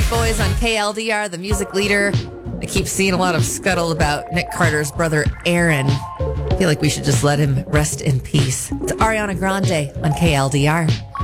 Boys on KLDR, the music leader. I keep seeing a lot of scuttle about Nick Carter's brother, Aaron. I feel like we should just let him rest in peace. It's Ariana Grande on KLDR.